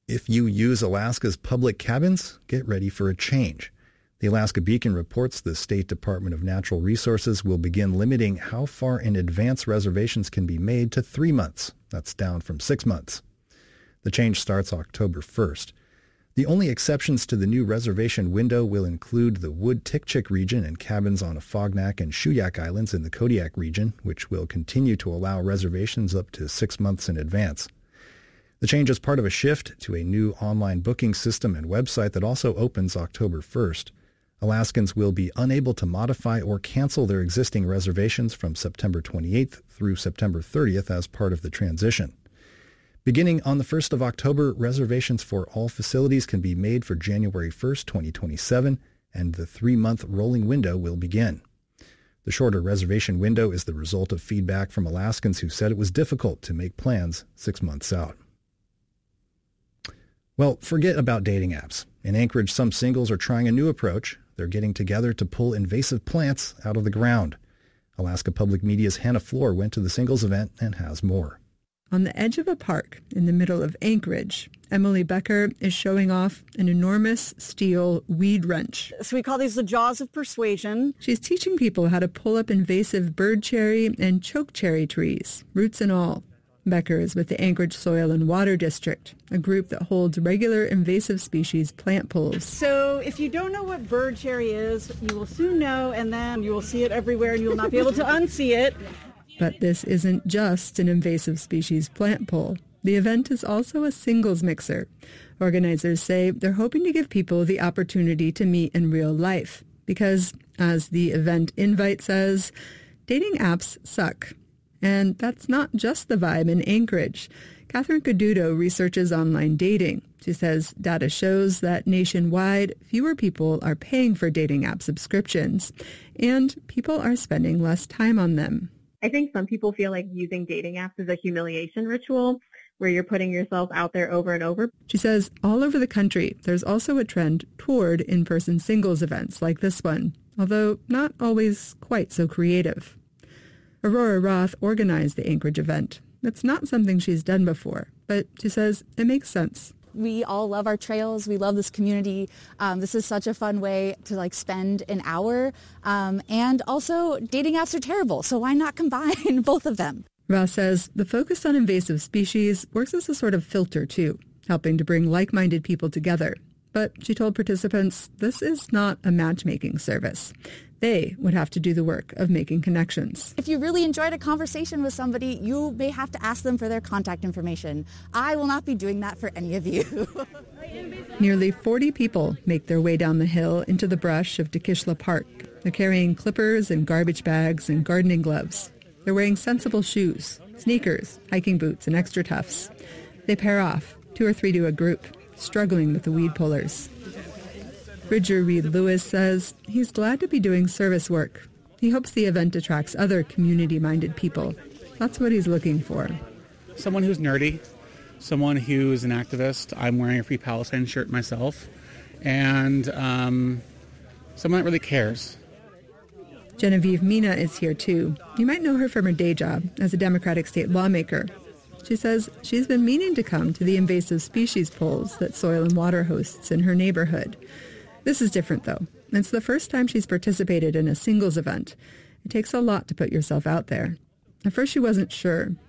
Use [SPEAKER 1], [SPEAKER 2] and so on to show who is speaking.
[SPEAKER 1] If you use Alaska's public cabins, get ready for a change. The Alaska Beacon reports the State Department of Natural Resources will begin limiting how far in advance reservations can be made to 3 months. That's down from 6 months. The change starts October 1st. The only exceptions to the new reservation window will include the Wood-Tikchik region and cabins on Afognak and Shuyak Islands in the Kodiak region, which will continue to allow reservations up to 6 months in advance. The change is part of a shift to a new online booking system and website that also opens October 1st. Alaskans will be unable to modify or cancel their existing reservations from September 28th through September 30th as part of the transition. Beginning on the 1st of October, reservations for all facilities can be made for January 1st, 2027, and the 3-month rolling window will begin. The shorter reservation window is the result of feedback from Alaskans who said it was difficult to make plans 6 months out. Well, forget about dating apps. In Anchorage, some singles are trying a new approach. They're getting together to pull invasive plants out of the ground. Alaska Public Media's Hannah Floor went to the singles event and has more.
[SPEAKER 2] On the edge of a park in the middle of Anchorage, Emily Becker is showing off an enormous steel weed wrench.
[SPEAKER 3] So we call these the jaws of persuasion.
[SPEAKER 2] She's teaching people how to pull up invasive bird cherry and chokecherry trees, roots and all. Becker is with the Anchorage Soil and Water District, a group that holds regular invasive species plant pulls.
[SPEAKER 3] So if you don't know what bird cherry is, you will soon know, and then you will see it everywhere and you will not be able to unsee it.
[SPEAKER 2] But this isn't just an invasive species plant pull. The event is also a singles mixer. Organizers say they're hoping to give people the opportunity to meet in real life because, as the event invite says, dating apps suck. And that's not just the vibe in Anchorage. Catherine Caduto researches online dating. She says data shows that nationwide, fewer people are paying for dating app subscriptions, and people are spending less time on them.
[SPEAKER 4] I think some people feel like using dating apps is a humiliation ritual where you're putting yourself out there over and over.
[SPEAKER 2] She says all over the country, there's also a trend toward in-person singles events like this one, although not always quite so creative. Aurora Roth organized the Anchorage event. It's not something she's done before, but she says it makes sense.
[SPEAKER 5] We all love our trails. We love this community. This is such a fun way to spend an hour. And also, dating apps are terrible, so why not combine both of them?
[SPEAKER 2] Roth says the focus on invasive species works as a sort of filter, too, helping to bring like-minded people together. But she told participants this is not a matchmaking service. They would have to do the work of making connections.
[SPEAKER 5] If you really enjoyed a conversation with somebody, you may have to ask them for their contact information. I will not be doing that for any of you.
[SPEAKER 2] Nearly 40 people make their way down the hill into the brush of Dikishla Park. They're carrying clippers and garbage bags and gardening gloves. They're wearing sensible shoes, sneakers, hiking boots, and extra toughs. They pair off, 2 or 3 to a group, struggling with the weed pullers. Bridger Reed Lewis says he's glad to be doing service work. He hopes the event attracts other community-minded people. That's what he's looking for.
[SPEAKER 6] Someone who's nerdy, someone who's an activist. I'm wearing a Free Palestine shirt myself. And someone that really cares.
[SPEAKER 2] Genevieve Mina is here too. You might know her from her day job as a Democratic state lawmaker. She says she's been meaning to come to the invasive species polls that Soil and Water hosts in her neighborhood. This is different, though. It's the first time she's participated in a singles event. It takes a lot to put yourself out there. At first she wasn't sure.